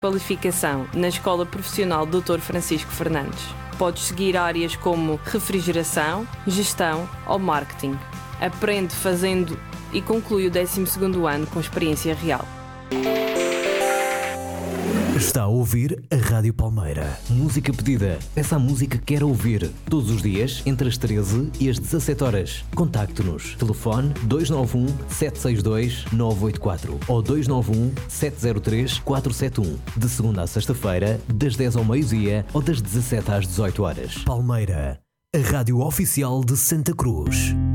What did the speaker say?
Qualificação na Escola Profissional Dr. Francisco Fernandes. Podes seguir áreas como refrigeração, gestão ou marketing. Aprende fazendo e conclui o 12º ano com experiência real. Está a ouvir a Rádio Palmeira. Música pedida. Peça a música que quer ouvir. Todos os dias, entre as 13 e as 17 horas. Contacte-nos. Telefone 291 762 984 ou 291 703 471. De segunda a sexta-feira, das 10 ao meio-dia ou das 17 às 18 horas. Palmeira, a rádio oficial de Santa Cruz.